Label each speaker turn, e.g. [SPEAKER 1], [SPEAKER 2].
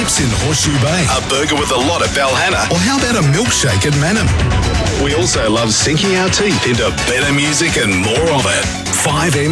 [SPEAKER 1] chips in Horseshoe Bay?
[SPEAKER 2] A burger with a lot at Balhanna.
[SPEAKER 1] Or how about a milkshake at Manham?
[SPEAKER 2] We also love sinking our teeth into better music and more of it.
[SPEAKER 1] 5M